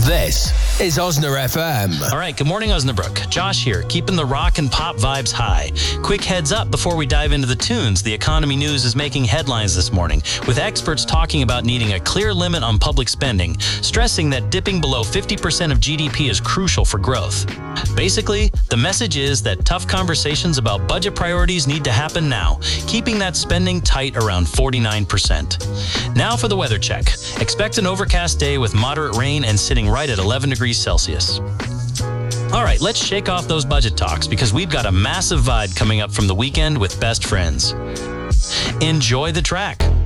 This is Osner FM. All right, good morning, Osnabrück. Josh here, keeping the rock and pop vibes high. Quick heads up before we dive into the tunes. The economy news is making headlines this morning, with experts talking about needing a clear limit on public spending, stressing that dipping below 50% of GDP is crucial for growth. Basically, the message is that tough conversations about budget priorities need to happen now, keeping that spending tight around 49%. Now for the weather check. Expect an overcast day with moderate rain and sitting right at 11 degrees Celsius. All right, let's shake off those budget talks because we've got a massive vibe coming up from the weekend with best friends. Enjoy the track.